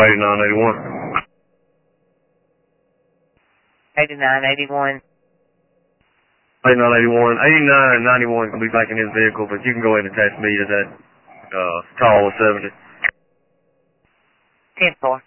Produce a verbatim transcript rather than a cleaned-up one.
eighty-nine eighty-one. eighty-nine eighty-one. eighty-nine eighty-one. eighty-nine and ninety-one can be back in his vehicle, but you can go ahead and attach me to that uh, call with seventy. ten four.